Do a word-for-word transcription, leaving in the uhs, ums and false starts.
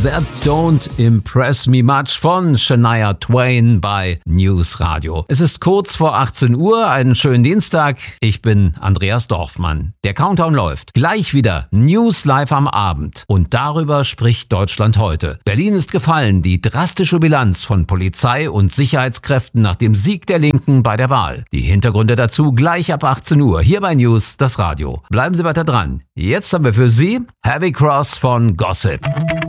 That Don't Impress Me Much von Shania Twain bei News Radio. Es ist kurz vor achtzehn Uhr, einen schönen Dienstag. Ich bin Andreas Dorfmann. Der Countdown läuft. Gleich wieder News live am Abend. Und darüber spricht Deutschland heute. Berlin ist gefallen, die drastische Bilanz von Polizei und Sicherheitskräften nach dem Sieg der Linken bei der Wahl. Die Hintergründe dazu gleich ab achtzehn Uhr hier bei News, das Radio. Bleiben Sie weiter dran. Jetzt haben wir für Sie Heavy Cross von Gossip.